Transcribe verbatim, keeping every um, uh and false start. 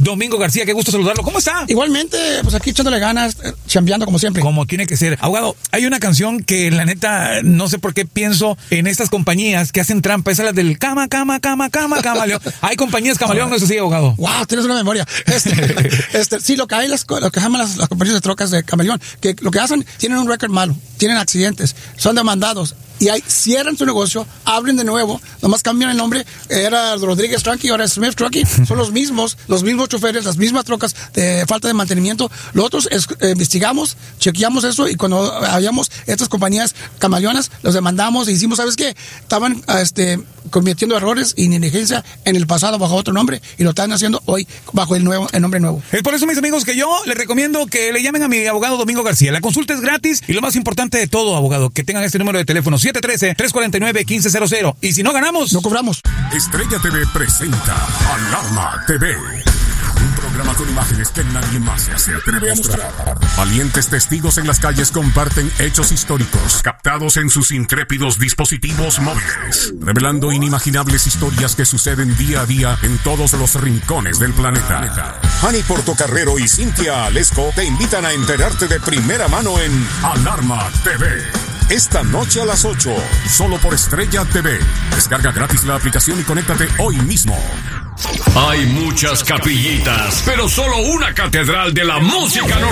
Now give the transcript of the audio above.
Domingo García, qué gusto saludarlo. ¿Cómo está? Igualmente, pues aquí echándole ganas, chambeando como siempre. Como tiene que ser. Abogado, hay una canción que la neta, no sé por qué pienso en estas compañías que hacen trampa. Esa es la del cama, cama, cama, cama, camaleón. Hay compañías camaleón, eso sí, abogado. Wow, tienes una memoria. Este, este, sí, lo que hay, las, lo que llaman las, las compañías de trocas de camaleón, que lo que hacen, tienen un récord malo, tienen accidentes, son demandados. Y ahí cierran su negocio, abren de nuevo, nomás cambian el nombre, era Rodríguez Trucking, ahora es Smith Trucking, son los mismos, los mismos choferes, las mismas trocas de falta de mantenimiento. Nosotros es, eh, investigamos, chequeamos eso y cuando hallamos estas compañías camaleonas, los demandamos y hicimos, ¿sabes qué? Estaban este, cometiendo errores y negligencia en el pasado bajo otro nombre y lo están haciendo hoy bajo el nuevo, el nombre nuevo. Es por eso, mis amigos, que yo les recomiendo que le llamen a mi abogado Domingo García. La consulta es gratis y lo más importante de todo, abogado, que tengan este número de teléfono siete uno tres, tres cuatro nueve, uno cinco cero cero. Y si no ganamos, no cobramos. Estrella T V presenta Alarma T V. Un programa con imágenes que nadie más se atreve a mostrar. Valientes testigos en las calles comparten hechos históricos captados en sus intrépidos dispositivos móviles, revelando inimaginables historias que suceden día a día en todos los rincones del planeta. Hani Portocarrero y Cintia Alesco te invitan a enterarte de primera mano en Alarma T V. Esta noche a las ocho, solo por Estrella T V. Descarga gratis la aplicación y conéctate hoy mismo. Hay muchas capillitas, pero solo una catedral de la música.